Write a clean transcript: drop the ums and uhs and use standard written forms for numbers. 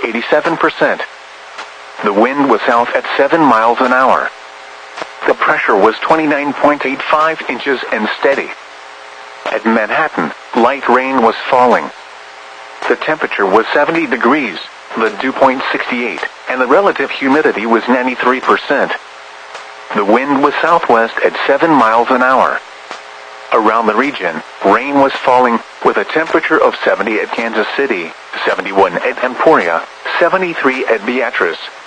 87%. The wind was south at 7 miles an hour. The pressure was 29.85 inches and steady. At Manhattan, light rain was falling. The temperature was 70 degrees, the dew point 68, and the relative humidity was 93%. The wind was southwest at 7 miles an hour. Around the region, rain was falling, with a temperature of 70 at Kansas City, 71 at Emporia, 73 at Beatrice,